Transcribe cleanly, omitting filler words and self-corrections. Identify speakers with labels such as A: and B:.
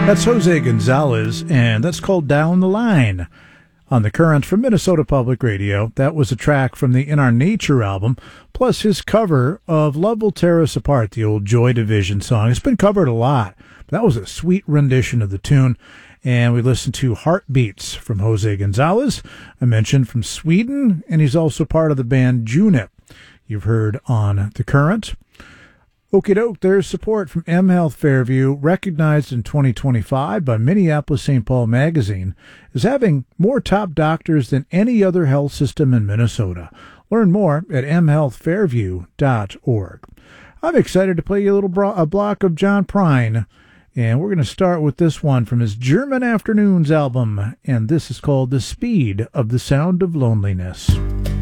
A: That's Jose Gonzalez, and that's called Down the Line on The Current from Minnesota Public Radio. That was a track from the In Our Nature album, plus his cover of Love Will Tear Us Apart, the old Joy Division song. It's been covered a lot, but that was a sweet rendition of the tune. And we listened to Heartbeats from Jose Gonzalez, I mentioned from Sweden, and he's also part of the band Junip, you've heard on The Current. Okie doke, there's support from mHealth Fairview, recognized in 2025 by Minneapolis St. Paul Magazine, as having more top doctors than any other health system in Minnesota. Learn more at mhealthfairview.org. I'm excited to play you a block of John Prine, and we're going to start with this one from his German Afternoons album, and this is called The Speed of the Sound of Loneliness.